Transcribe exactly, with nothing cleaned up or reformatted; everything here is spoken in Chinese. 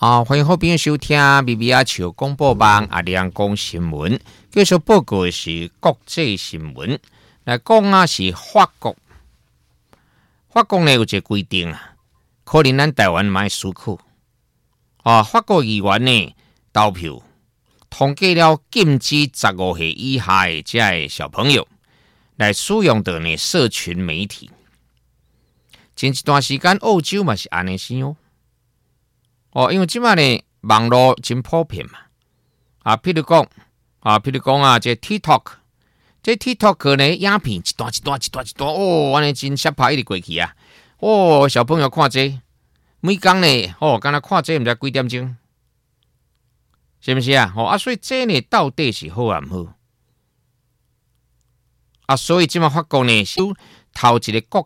啊，欢迎好朋友收听 B B 阿球广播网阿亮讲新闻。继续报告的是国际新闻，来讲啊是法国。法国呢有一个规定啊，可能咱台湾买思考。啊，法国议员呢投票通过了禁止十五岁以下的这些小朋友来使用的呢社群媒体。前一段时间澳洲嘛是安尼先哦。哦，因为即摆呢网络真普遍嘛，啊，譬如讲啊，譬如讲啊，这 TikTok， 这 TikTok 呢影片一段一段一段一段，哦，安尼真闪拍一直过去啊，哦，小朋友看这，每工呢，哦，敢若看这毋知几点钟，是毋是啊？哦啊，所以这呢到底是好啊毋好？啊，所以即摆法国呢，是头一个国